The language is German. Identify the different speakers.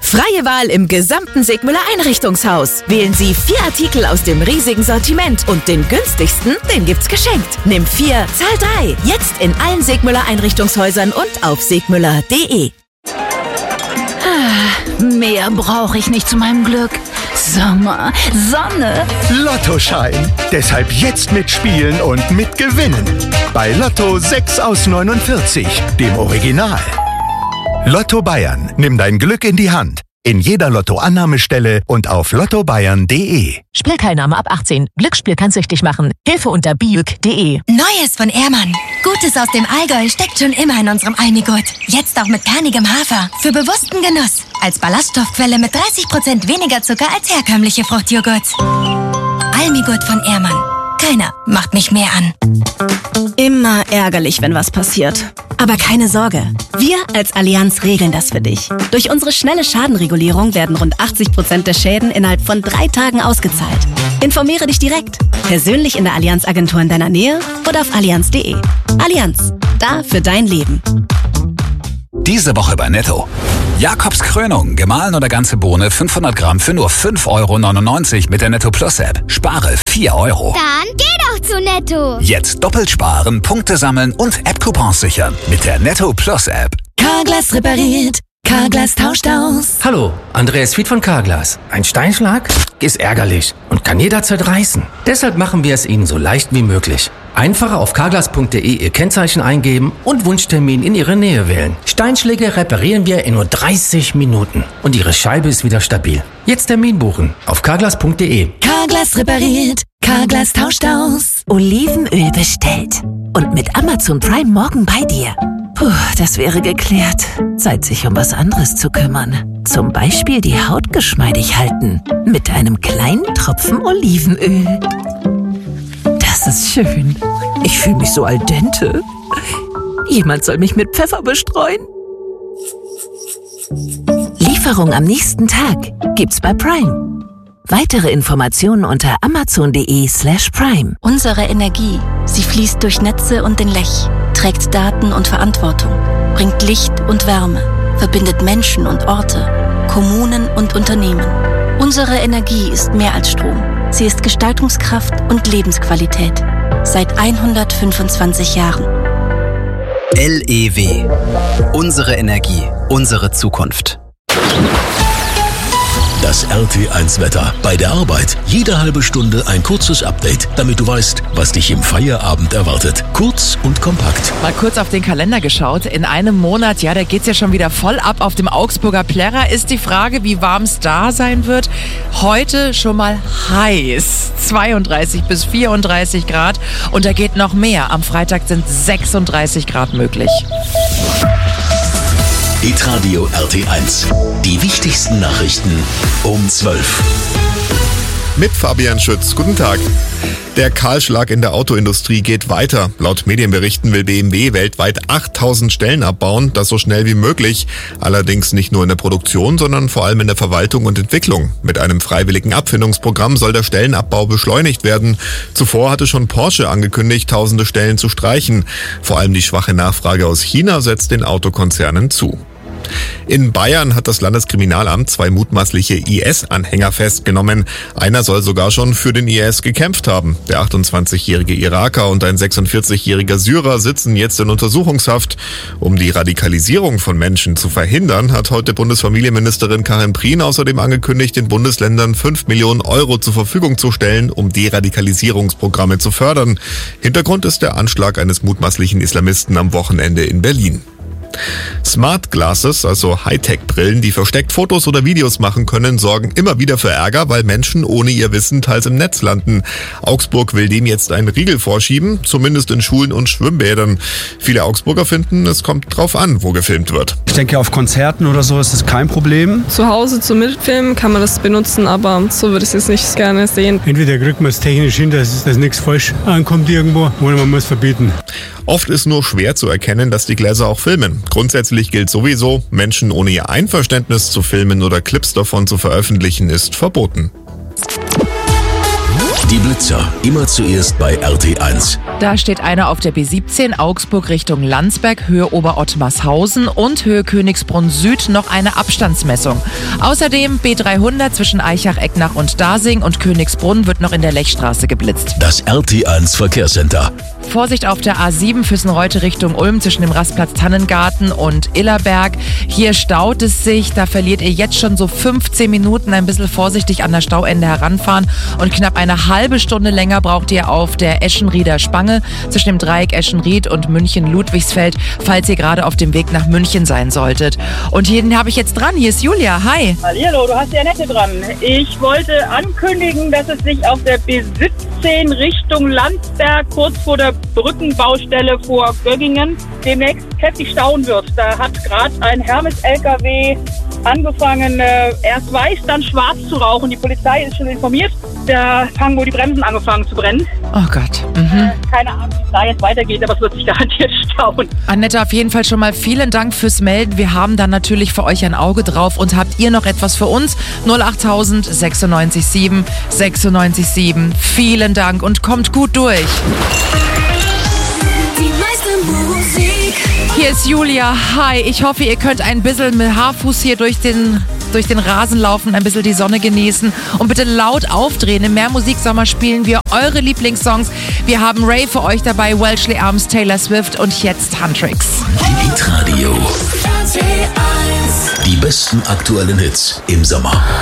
Speaker 1: Freie Wahl im gesamten Segmüller Einrichtungshaus. Wählen Sie 4 Artikel aus dem riesigen Sortiment und den günstigsten, den gibt's geschenkt. Nimm 4, zahl 3. Jetzt in allen Segmüller Einrichtungshäusern und auf segmüller.de.
Speaker 2: Mehr brauche ich nicht zu meinem Glück. Sommer, Sonne.
Speaker 3: Lottoschein. Deshalb jetzt mitspielen und mitgewinnen. Bei Lotto 6 aus 49, dem Original. Lotto Bayern. Nimm dein Glück in die Hand. In jeder Lotto-Annahmestelle und auf lottobayern.de.
Speaker 4: Spielteilnahme ab 18. Glücksspiel kann süchtig machen. Hilfe unter biuk.de.
Speaker 5: Neues von Ehrmann. Gutes aus dem Allgäu steckt schon immer in unserem Almigurt. Jetzt auch mit kernigem Hafer. Für bewussten Genuss. Als Ballaststoffquelle mit 30% weniger Zucker als herkömmliche Fruchtjoghurts. Almigurt von Ehrmann. Keiner macht mich mehr an.
Speaker 6: Immer ärgerlich, wenn was passiert. Aber keine Sorge. Wir als Allianz regeln das für dich. Durch unsere schnelle Schadenregulierung werden rund 80% der Schäden innerhalb von 3 Tagen ausgezahlt. Informiere dich direkt. Persönlich in der Allianz-Agentur in deiner Nähe oder auf allianz.de. Allianz. Da für dein Leben.
Speaker 7: Diese Woche bei Netto. Jakobs Krönung, gemahlen oder ganze Bohne, 500 Gramm für nur 5,99 € mit der Netto Plus App. Spare 4 €.
Speaker 8: Dann geh doch zu Netto.
Speaker 7: Jetzt doppelt sparen, Punkte sammeln und App-Coupons sichern mit der Netto Plus App.
Speaker 6: Carglass repariert. Carglass tauscht aus.
Speaker 9: Hallo, Andreas Fied von Carglass. Ein Steinschlag ist ärgerlich und kann jederzeit reißen. Deshalb machen wir es Ihnen so leicht wie möglich. Einfach auf carglass.de Ihr Kennzeichen eingeben und Wunschtermin in Ihre Nähe wählen. Steinschläge reparieren wir in nur 30 Minuten und Ihre Scheibe ist wieder stabil. Jetzt Termin buchen auf carglass.de.
Speaker 6: Carglass repariert. Carglass tauscht aus.
Speaker 4: Olivenöl bestellt. Und mit Amazon Prime morgen bei dir. Puh, das wäre geklärt. Zeit, sich um was anderes zu kümmern. Zum Beispiel die Haut geschmeidig halten. Mit einem kleinen Tropfen Olivenöl. Das ist schön. Ich fühle mich so al dente. Jemand soll mich mit Pfeffer bestreuen. Lieferung am nächsten Tag gibt's bei Prime. Weitere Informationen unter amazon.de/prime.
Speaker 5: Unsere Energie, sie fließt durch Netze und den Lech, trägt Daten und Verantwortung, bringt Licht und Wärme, verbindet Menschen und Orte, Kommunen und Unternehmen. Unsere Energie ist mehr als Strom. Sie ist Gestaltungskraft und Lebensqualität. Seit 125 Jahren.
Speaker 10: LEW. Unsere Energie, unsere Zukunft.
Speaker 11: Das RT1-Wetter. Bei der Arbeit jede halbe Stunde ein kurzes Update, damit du weißt, was dich im Feierabend erwartet. Kurz und kompakt.
Speaker 12: Mal kurz auf den Kalender geschaut. In einem Monat, ja, da geht's ja schon wieder voll ab auf dem Augsburger Plärrer. Ist die Frage, wie warm es da sein wird. Heute schon mal heiß. 32 bis 34 Grad. Und da geht noch mehr. Am Freitag sind 36 Grad möglich.
Speaker 11: Hitradio RT1. Die wichtigsten Nachrichten um 12.
Speaker 13: Mit Fabian Schütz. Guten Tag. Der Kahlschlag in der Autoindustrie geht weiter. Laut Medienberichten will BMW weltweit 8000 Stellen abbauen, das so schnell wie möglich. Allerdings nicht nur in der Produktion, sondern vor allem in der Verwaltung und Entwicklung. Mit einem freiwilligen Abfindungsprogramm soll der Stellenabbau beschleunigt werden. Zuvor hatte schon Porsche angekündigt, tausende Stellen zu streichen. Vor allem die schwache Nachfrage aus China setzt den Autokonzernen zu. In Bayern hat das Landeskriminalamt 2 mutmaßliche IS-Anhänger festgenommen. Einer soll sogar schon für den IS gekämpft haben. Der 28-jährige Iraker und ein 46-jähriger Syrer sitzen jetzt in Untersuchungshaft. Um die Radikalisierung von Menschen zu verhindern, hat heute Bundesfamilienministerin Karin Prien außerdem angekündigt, den Bundesländern 5 Millionen € zur Verfügung zu stellen, um Deradikalisierungsprogramme zu fördern. Hintergrund ist der Anschlag eines mutmaßlichen Islamisten am Wochenende in Berlin. Smart Glasses, also Hightech-Brillen, die versteckt Fotos oder Videos machen können, sorgen immer wieder für Ärger, weil Menschen ohne ihr Wissen teils im Netz landen. Augsburg will dem jetzt einen Riegel vorschieben, zumindest in Schulen und Schwimmbädern. Viele Augsburger finden, es kommt drauf an, wo gefilmt wird.
Speaker 14: Ich denke, auf Konzerten oder so ist das kein Problem.
Speaker 15: Zu Hause zum Mitfilmen kann man das benutzen, aber so würde ich es jetzt nicht gerne sehen.
Speaker 16: Entweder kriegt man es technisch hin, dass nichts falsch ankommt irgendwo, oder man muss verbieten.
Speaker 13: Oft ist nur schwer zu erkennen, dass die Gläser auch filmen. Grundsätzlich gilt sowieso, Menschen ohne ihr Einverständnis zu filmen oder Clips davon zu veröffentlichen, ist verboten.
Speaker 11: Die Blitzer, immer zuerst bei RT1.
Speaker 12: Da steht einer auf der B17 Augsburg Richtung Landsberg, Höhe Oberottmarshausen und Höhe Königsbrunn Süd noch eine Abstandsmessung. Außerdem B300 zwischen Eichach-Ecknach und Dasing und Königsbrunn wird noch in der Lechstraße geblitzt.
Speaker 11: Das RT1 Verkehrscenter.
Speaker 12: Vorsicht auf der A7 Füssenreute Richtung Ulm zwischen dem Rastplatz Tannengarten und Illerberg. Hier staut es sich, da verliert ihr jetzt schon so 15 Minuten. Ein bisschen vorsichtig an der Stauende heranfahren und knapp eine halbe Stunde länger braucht ihr auf der Eschenrieder Spange zwischen dem Dreieck Eschenried und München-Ludwigsfeld, falls ihr gerade auf dem Weg nach München sein solltet. Und hier habe ich jetzt dran, hier ist Julia, hi.
Speaker 17: Hallihallo, du hast die Annette dran. Ich wollte ankündigen, dass es sich auf der B17 Richtung Landsberg kurz vor der Brückenbaustelle vor Göggingen demnächst heftig stauen wird. Da hat gerade ein Hermes-LKW angefangen, erst weiß, dann schwarz zu rauchen. Die Polizei ist schon informiert. Da haben wohl die Bremsen angefangen zu brennen.
Speaker 12: Oh Gott.
Speaker 17: Keine Ahnung, wie es da jetzt weitergeht, aber es wird sich garantiert stauen.
Speaker 12: Annette, auf jeden Fall schon mal vielen Dank fürs Melden. Wir haben dann natürlich für euch ein Auge drauf. Und habt ihr noch etwas für uns? 08000 96 7 96 7. Vielen Dank und kommt gut durch. Hier ist Julia. Hi, ich hoffe, ihr könnt ein bisschen mit Haarfuß hier durch den Rasen laufen, ein bisschen die Sonne genießen und bitte laut aufdrehen. Im Mehr Musik Sommer spielen wir eure Lieblingssongs. Wir haben Ray für euch dabei, Welshly Arms, Taylor Swift und jetzt Huntrix.
Speaker 11: Hitradio. Die besten aktuellen Hits im Sommer.